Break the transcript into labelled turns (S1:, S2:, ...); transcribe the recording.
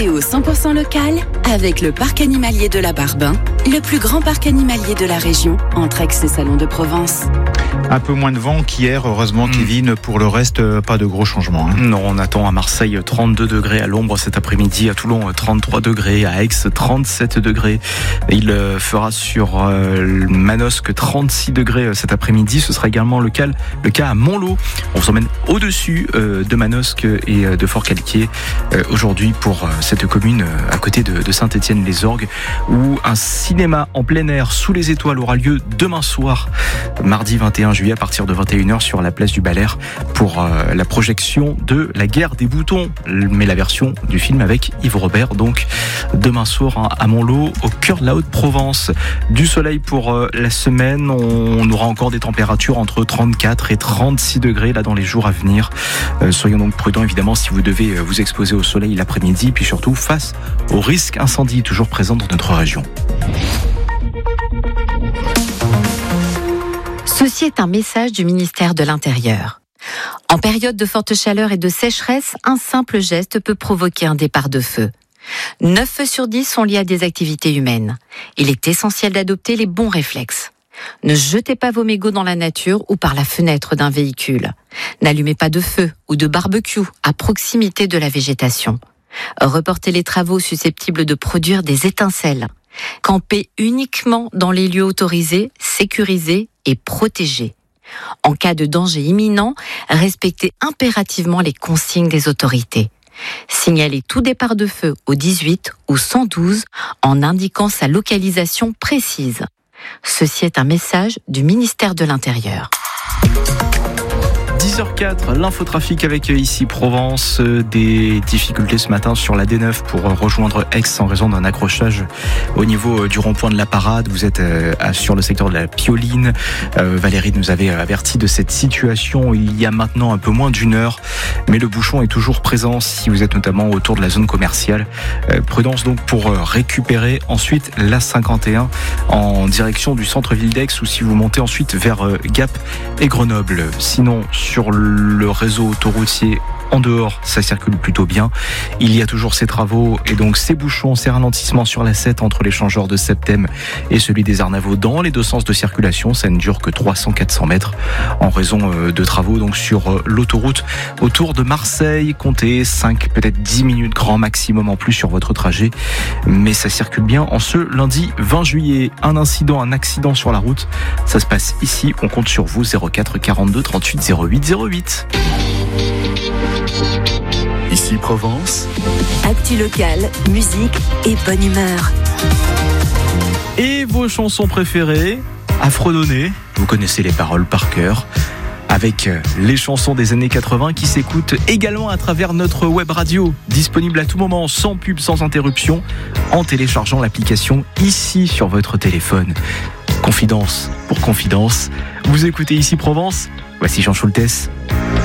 S1: météo 100% locale avec le parc animalier de la Barben, le plus grand parc animalier de la région, entre Aix et Salon de Provence.
S2: Un peu moins de vent qu'hier, heureusement Kevin, pour le reste, pas de gros changements.
S3: Non, on attend à Marseille 32 degrés, à l'ombre cet après-midi, à Toulon 33 degrés, à Aix 37 degrés. Il fera sur Manosque 36 degrés cet après-midi. Ce sera également le cas à Montlot. On s'emmène au-dessus de Manosque et de Fort-Calquier aujourd'hui pour cette commune à côté de Saint-Étienne-les-Orgues, où un cinéma en plein air sous les étoiles aura lieu demain soir, mardi 21 juillet à partir de 21h sur la place du Balère pour la projection de La Guerre des Boutons, mais la version du film avec Yves Robert, donc demain soir à Montlot, au cœur de la Haute-Provence. Du soleil pour la semaine, on aura encore des températures entre 34 et 36 degrés là dans les jours à venir. Soyons donc prudents évidemment si vous devez vous exposer au soleil l'après-midi, puis surtout face au risque incendie toujours présent dans notre région.
S4: Ceci est un message du ministère de l'Intérieur. En période de forte chaleur et de sécheresse, un simple geste peut provoquer un départ de feu. 9 feux sur 10 sont liés à des activités humaines. Il est essentiel d'adopter les bons réflexes. Ne jetez pas vos mégots dans la nature ou par la fenêtre d'un véhicule. N'allumez pas de feu ou de barbecue à proximité de la végétation. Reportez les travaux susceptibles de produire des étincelles. Campez uniquement dans les lieux autorisés, sécurisés et protégés. En cas de danger imminent, respectez impérativement les consignes des autorités. Signalez tout départ de feu au 18 ou 112 en indiquant sa localisation précise. Ceci est un message du ministère de l'Intérieur.
S3: 10h04, l'infotrafic avec ici Provence, des difficultés ce matin sur la D9 pour rejoindre Aix en raison d'un accrochage au niveau du rond-point de la Parade. Vous êtes sur le secteur de la Pioline. Valérie nous avait averti de cette situation il y a maintenant un peu moins d'une heure, mais le bouchon est toujours présent si vous êtes notamment autour de la zone commerciale. Prudence donc pour récupérer ensuite la 51 en direction du centre-ville d'Aix, ou si vous montez ensuite vers Gap et Grenoble. Sinon, sur le réseau autoroutier en dehors, ça circule plutôt bien. Il y a toujours ces travaux et donc ces bouchons, ces ralentissements sur la 7 entre l'échangeur de Septem et celui des Arnavaux dans les deux sens de circulation. Ça ne dure que 300-400 mètres en raison de travaux donc sur l'autoroute autour de Marseille. Comptez 5, peut-être 10 minutes grand maximum en plus sur votre trajet. Mais ça circule bien en ce lundi 20 juillet. Un accident sur la route. Ça se passe ici. On compte sur vous. 04 42 38 08 08.
S5: Ici Provence.
S1: Actu locale, musique et bonne humeur.
S3: Et vos chansons préférées à fredonner. Vous connaissez les paroles par cœur. Avec les chansons des années 80 qui s'écoutent également à travers notre web radio, disponible à tout moment, sans pub, sans interruption, en téléchargeant l'application ici sur votre téléphone. Confidence pour confidence. Vous écoutez ici Provence. Voici Jean Schultes.